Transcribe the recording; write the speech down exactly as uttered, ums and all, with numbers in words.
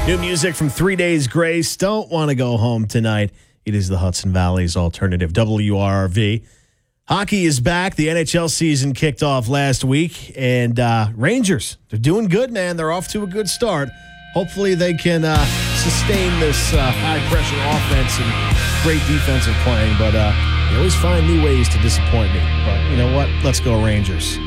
New music from Three Days Grace. Don't want to go home tonight. It is the Hudson Valley's alternative, W R R V. Hockey is back. The N H L season kicked off last week. And uh, Rangers, they're doing good, man. They're off to a good start. Hopefully they can uh, sustain this uh, high-pressure offense and great defensive playing. But uh, they always find new ways to disappoint me. But you know what? Let's go Rangers.